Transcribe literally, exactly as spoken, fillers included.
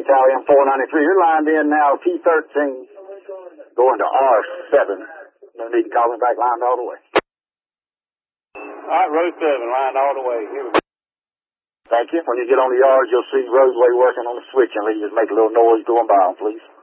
Battalion four ninety-three. You're lined in now, T thirteen, going to R seven. No need to call me back, lined all the way. All right, row seven, lined all the way. Here we go. Thank you. When you get on the yards, you'll see Roseway working on the switching lead. Just make a little noise going by them, please.